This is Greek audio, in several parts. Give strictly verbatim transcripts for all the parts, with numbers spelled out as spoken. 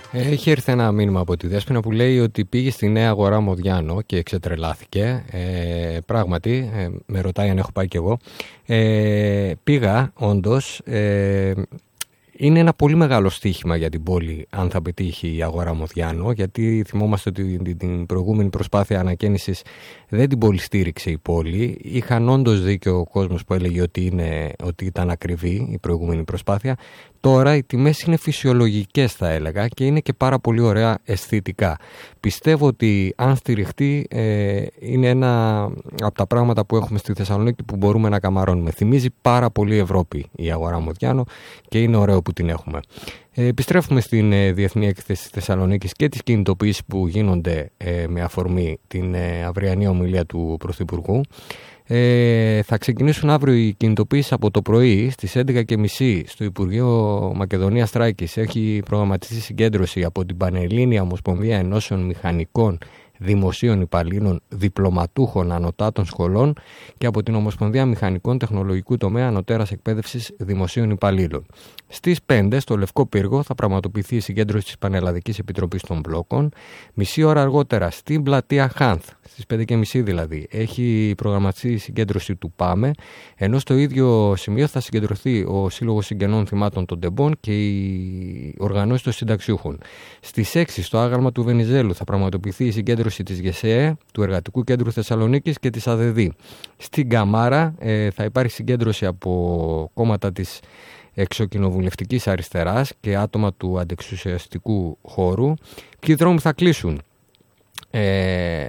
Έχει έρθει ένα μήνυμα από τη Δέσποινα που λέει ότι πήγε στη Νέα Αγορά Μοδιάνο και εξετρελάθηκε. Ε, πράγματι, ε, με ρωτάει αν έχω πάει κι εγώ. Ε, πήγα, όντως. Ε, είναι ένα πολύ μεγάλο στοίχημα για την πόλη αν θα πετύχει η Αγορά Μοδιάνο, γιατί θυμόμαστε ότι την, την προηγούμενη προσπάθεια ανακαίνησης δεν την πολύ στήριξε η πόλη. Είχαν όντως δίκιο ο κόσμος που έλεγε ότι, είναι, ότι ήταν ακριβή η προηγούμενη προσπάθεια. Τώρα οι τιμές είναι φυσιολογικές, θα έλεγα, και είναι και πάρα πολύ ωραία αισθητικά. Πιστεύω ότι αν στηριχτεί ε, είναι ένα από τα πράγματα που έχουμε στη Θεσσαλονίκη που μπορούμε να καμαρώνουμε. Θυμίζει πάρα πολύ Ευρώπη η Αγορά Μοδιάνο και είναι ωραίο που την έχουμε. Ε, επιστρέφουμε στην ε, Διεθνή Έκθεση της Θεσσαλονίκης και τις κινητοποιήσεις που γίνονται ε, με αφορμή την ε, αυριανή ομιλία του Πρωθυπουργού. Ε, θα ξεκινήσουν αύριο οι κινητοποιήσεις από το πρωί στις έντεκα και μισή στο Υπουργείο Μακεδονίας Τράκης. Έχει προγραμματιστεί συγκέντρωση από την Πανελλήνια Ομοσπονδία Ενώσεων Μηχανικών Δημοσίων Υπαλλήλων Διπλωματούχων Ανωτάτων Σχολών και από την Ομοσπονδία Μηχανικών Τεχνολογικού Τομέα Ανωτέρας Εκπαίδευσης Δημοσίων Υπαλλήλων. Στις πέντε στο Λευκό Πύργο θα πραγματοποιηθεί η συγκέντρωση της Πανελλαδικής Επιτροπής των Μπλόκων. Μισή ώρα αργότερα στην πλατεία Χάνθ, στις πέντε και μισή δηλαδή, έχει προγραμματιστεί η συγκέντρωση του ΠΑΜΕ, ενώ στο ίδιο σημείο θα συγκεντρωθεί ο Σύλλογος Συγγενών Θυμάτων των Τεμπών και οι οργανώσεις των συνταξιούχων. Στις έξι στο άγαλμα του Βενιζέλου θα πραγματοποιηθεί η συγκέντρωση της ΓΕΣΕΕ, του Εργατικού Κέντρου Θεσσαλονίκης και της ΑΔΕΔΗ. Στην Καμάρα ε, θα υπάρχει συγκέντρωση από κόμματα της εξοκοινοβουλευτικής αριστεράς και άτομα του αντεξουσιαστικού χώρου. Ποιοι δρόμοι θα κλείσουν? Ε,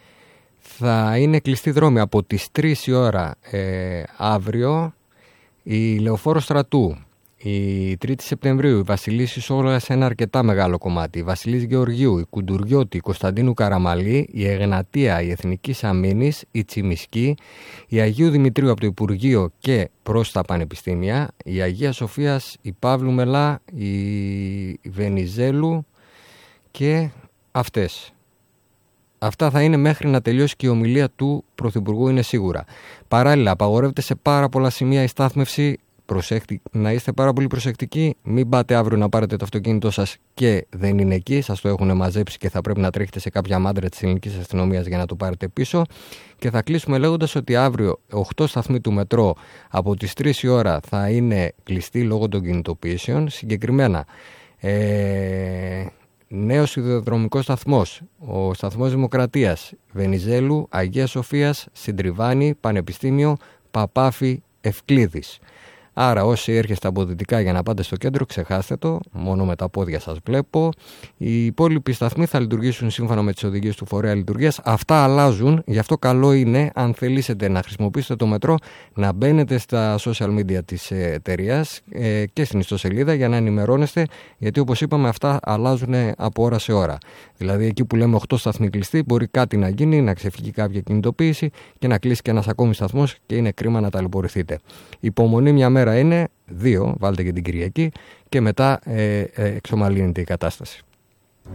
θα είναι κλειστοί δρόμοι από τις τρεις η ώρα ε, αύριο η Λεωφόρο Στρατού, η τρίτη Σεπτεμβρίου, η Βασιλής Ισόγλου σε ένα αρκετά μεγάλο κομμάτι, η Βασιλής Γεωργίου, η Κουντουριώτη, η Κωνσταντίνου Καραμαλή, η Εγνατία, η Εθνικής Αμήνης, η Τσιμισκή, η Αγίου Δημητρίου από το Υπουργείο και προς τα Πανεπιστήμια, η Αγία Σοφίας, η Παύλου Μελά, η Βενιζέλου και αυτές. Αυτά θα είναι μέχρι να τελειώσει και η ομιλία του Πρωθυπουργού, είναι σίγουρα. Παράλληλα, απαγορεύεται σε πάρα πολλά σημεία η στάθμευση. Προσέχτη, να είστε πάρα πολύ προσεκτικοί. Μην πάτε αύριο να πάρετε το αυτοκίνητό σας και δεν είναι εκεί. Σας το έχουν μαζέψει και θα πρέπει να τρέχετε σε κάποια μάντρα της ελληνικής αστυνομίας για να το πάρετε πίσω. Και θα κλείσουμε λέγοντας ότι αύριο οκτώ σταθμοί του μετρό από τις τρεις η ώρα θα είναι κλειστοί λόγω των κινητοποιήσεων. Συγκεκριμένα, ε, νέος σιδηροδρομικός σταθμός, ο σταθμός Δημοκρατίας, Βενιζέλου, Αγίας Σοφίας, Συντριβάνη, Πανεπιστήμιο, Παπάφη, Ευκλήδης. Άρα όσοι έρχεστε από δυτικά για να πάτε στο κέντρο, ξεχάστε το, μόνο με τα πόδια σας βλέπω. Οι υπόλοιποι σταθμοί θα λειτουργήσουν σύμφωνα με τις οδηγίες του φορέα λειτουργίας. Αυτά αλλάζουν, γι' αυτό καλό είναι, αν θελήσετε να χρησιμοποιήσετε το μετρό, να μπαίνετε στα social media της εταιρείας ε, και στην ιστοσελίδα για να ενημερώνεστε, γιατί όπως είπαμε αυτά αλλάζουν από ώρα σε ώρα. Δηλαδή εκεί που λέμε οκτώ σταθμοί κλειστοί, μπορεί κάτι να γίνει, να ξεφύγει κάποια κινητοποίηση και να κλείσει και ένας ακόμη σταθμός και είναι κρίμα να ταλαιπωρηθείτε. Υπομονή μια μέρα είναι, δύο, βάλτε και την Κυριακή και μετά ε, ε, εξομαλύνεται η κατάσταση.